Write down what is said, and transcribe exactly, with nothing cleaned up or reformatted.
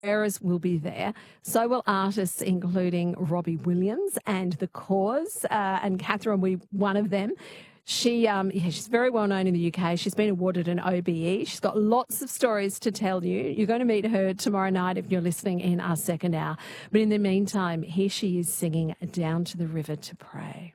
Carers will be there. So will artists including Robbie Williams and The Cause, uh, and Catherine will be one of them. She, um, yeah, she's very well known in the U K. She's been awarded an O B E. She's got lots of stories to tell you. You're going to meet her tomorrow night if you're listening in our second hour. But in the meantime, here she is singing Down to the River to Pray.